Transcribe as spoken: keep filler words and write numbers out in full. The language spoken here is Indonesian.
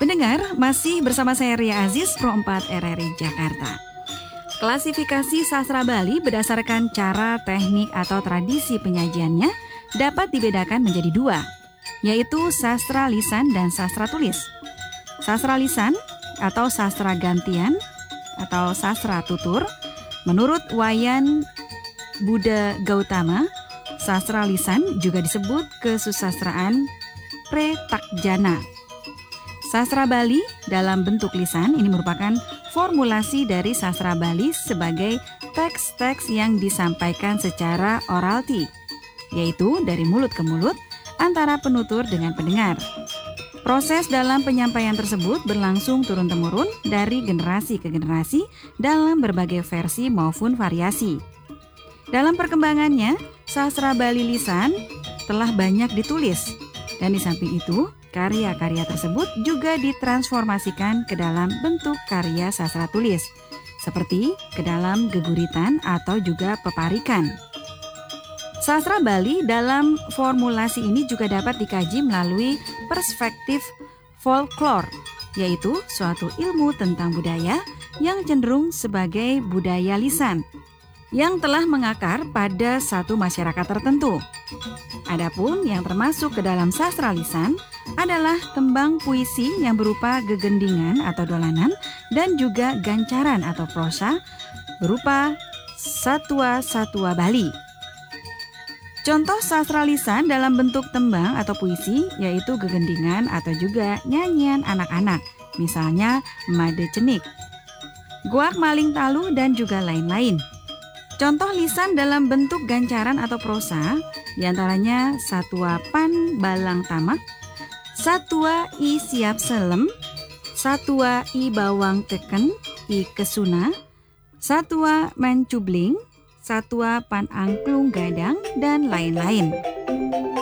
Pendengar, masih bersama saya Ria Aziz, Pro empat R R I Jakarta. Klasifikasi sastra Bali berdasarkan cara, teknik, atau tradisi penyajiannya dapat dibedakan menjadi dua, yaitu sastra lisan dan sastra tulis. Sastra lisan atau sastra gantian atau sastra tutur, menurut Wayan Buddha Gautama, sastra lisan juga disebut kesusastraan pretakjana. Sastra Bali dalam bentuk lisan ini merupakan formulasi dari sastra Bali sebagai teks-teks yang disampaikan secara oralti, yaitu dari mulut ke mulut antara penutur dengan pendengar. Proses dalam penyampaian tersebut berlangsung turun-temurun dari generasi ke generasi dalam berbagai versi maupun variasi. Dalam perkembangannya, sastra Bali lisan telah banyak ditulis, dan di samping itu, karya-karya tersebut juga ditransformasikan ke dalam bentuk karya sastra tulis, seperti ke dalam geguritan atau juga peparikan. Sastra Bali dalam formulasi ini juga dapat dikaji melalui perspektif folklore, yaitu suatu ilmu tentang budaya yang cenderung sebagai budaya lisan, yang telah mengakar pada satu masyarakat tertentu. Adapun yang termasuk ke dalam sastra lisan adalah tembang puisi yang berupa gegendingan atau dolanan dan juga gancaran atau prosa berupa satwa-satwa Bali. Contoh sastra lisan dalam bentuk tembang atau puisi yaitu gegendingan atau juga nyanyian anak-anak, misalnya Made Cenik, Guak Maling Taluh, dan juga lain-lain. Contoh lisan dalam bentuk gancaran atau prosa diantaranya Satwa Pan Balang Tamak, Satwa I Siap Selem, Satwa I Bawang Teken I Kesuna, Satwa Mencubling, Satwa Pan Angklung Gadang, dan lain-lain.